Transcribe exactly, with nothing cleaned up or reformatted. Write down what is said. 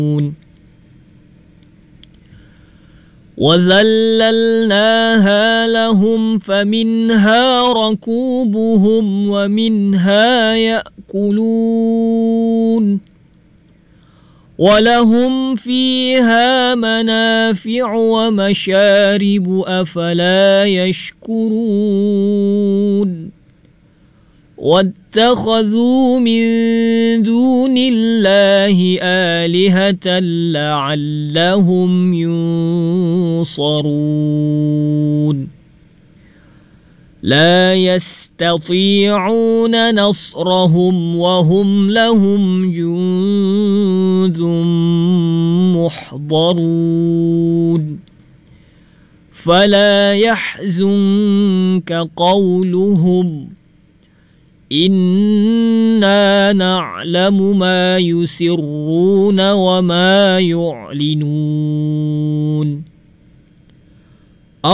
وذللناها لهم فمنها ركوبهم ومنها يأكلون ولهم فيها منافع ومشارب أفلا يشكرون واتخذوا من دون الله آلهة لعلهم ينصرون لا يستطيعون نصرهم وهم لهم جند محضرون فلا يحزنك قولهم إنا نعلم ما يسرون وما يعلنون